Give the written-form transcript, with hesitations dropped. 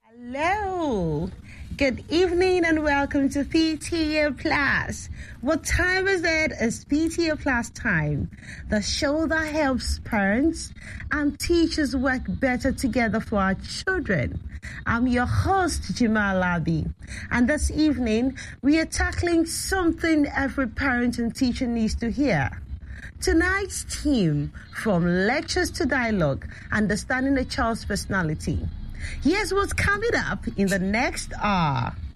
Hello. Good evening and welcome to PTA Plus. What time is it? It's PTA Plus time. The show that helps parents and teachers work better together for our children. I'm your host, Jamal Labi. And this evening, we are tackling something every parent and teacher needs to hear. Tonight's theme, from lectures to dialogue, understanding a child's personality. Here's what's coming up in the next hour.